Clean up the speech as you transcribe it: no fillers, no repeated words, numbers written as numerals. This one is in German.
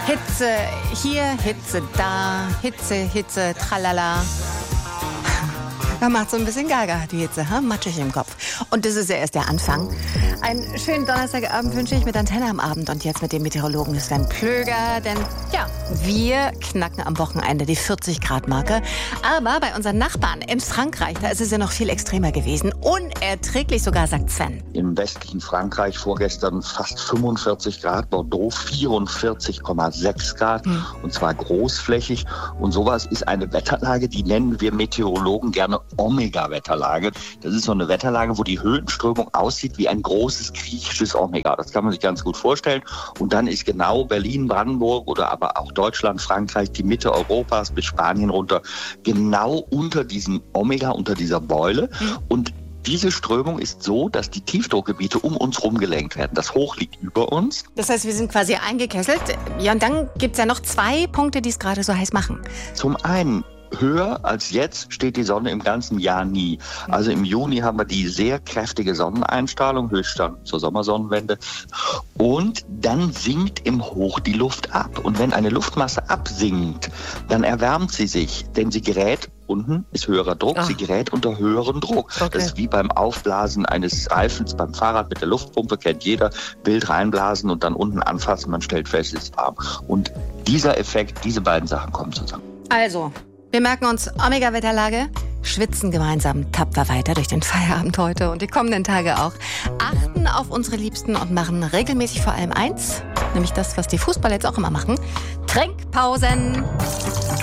Hitze hier, Hitze da, Hitze, tralala. Da macht so ein bisschen Gaga, die Hitze, matschig im Kopf. Und das ist ja erst der Anfang. Einen schönen Donnerstagabend wünsche ich mit Antenne am Abend und jetzt mit dem Meteorologen Sven Plöger. Denn ja, wir knacken am Wochenende die 40-Grad-Marke. Aber bei unseren Nachbarn in Frankreich, da ist es ja noch viel extremer gewesen. Unerträglich sogar, sagt Sven. Im westlichen Frankreich vorgestern fast 45 Grad, Bordeaux 44,6 Grad. Und zwar großflächig. Und sowas ist eine Wetterlage, die nennen wir Meteorologen gerne Omega-Wetterlage. Das ist so eine Wetterlage, wo die Höhenströmung aussieht wie ein großes griechisches Omega. Das kann man sich ganz gut vorstellen. Und dann ist genau Berlin, Brandenburg oder aber auch Deutschland, Frankreich, die Mitte Europas bis Spanien runter, genau unter diesem Omega, unter dieser Beule. Und diese Strömung ist so, dass die Tiefdruckgebiete um uns herum gelenkt werden. Das Hoch liegt über uns. Das heißt, wir sind quasi eingekesselt. Ja, und dann gibt es ja noch 2 Punkte, die es gerade so heiß machen. Zum einen, höher als jetzt steht die Sonne im ganzen Jahr nie. Also im Juni haben wir die sehr kräftige Sonneneinstrahlung, Höchststand zur Sommersonnenwende. Und dann sinkt im Hoch die Luft ab. Und wenn eine Luftmasse absinkt, dann erwärmt sie sich, denn sie gerät, unten ist höherer Druck, sie gerät unter höheren Druck. Okay. Das ist wie beim Aufblasen eines Reifens beim Fahrrad mit der Luftpumpe, kennt jeder. Wild reinblasen und dann unten anfassen, man stellt fest, es ist warm. Und dieser Effekt, diese beiden Sachen kommen zusammen. Also, wir merken uns Omega-Wetterlage, schwitzen gemeinsam tapfer weiter durch den Feierabend heute und die kommenden Tage auch. Achten auf unsere Liebsten und machen regelmäßig vor allem eins, nämlich das, was die Fußballer jetzt auch immer machen: Trinkpausen.